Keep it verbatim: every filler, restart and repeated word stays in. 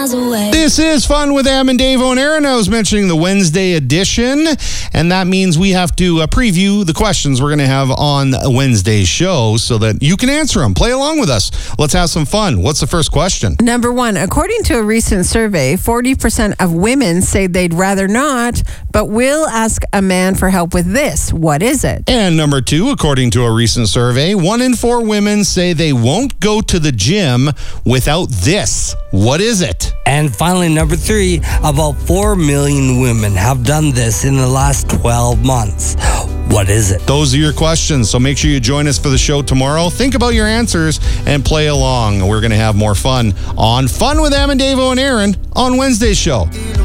miles away. This is Fun with Am and Dave and Aaron. I was mentioning the Wednesday edition, and that means we have to uh, preview the questions we're going to have on Wednesday's show so that you can answer them. Play along with us. Let's have some fun. What's the first question? Number one, according to a recent survey, forty percent of women say they'd rather not, but will ask a man for help with this. What is it? And number two, according to a recent survey, one in four women say they won't go to the gym without this. What is it? And finally, number three, about four million women have done this in the last twelve months. What is it? Those are your questions, so make sure you join us for the show tomorrow. Think about your answers and play along. We're going to have more fun on Fun with Am and Dave and Aaron on Wednesday's show.